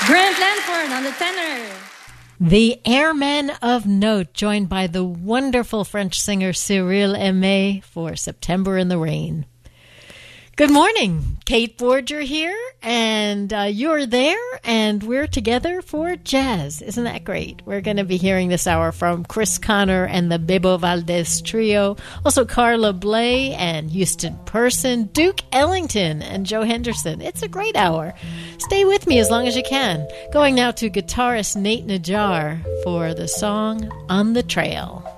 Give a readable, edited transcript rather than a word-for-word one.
Grant Lanford on the tenor. The Airmen of Note, joined by the wonderful French singer Cyril Aimé for September in the Rain. Good morning. Kate Borger here, and you're there, and we're together for jazz. Isn't that great? We're going to be hearing this hour from Chris Connor and the Bebo Valdez Trio, also Carla Bley and Houston Person, Duke Ellington and Joe Henderson. It's a great hour. Stay with me as long as you can. Going now to guitarist Nate Najjar for the song On the Trail.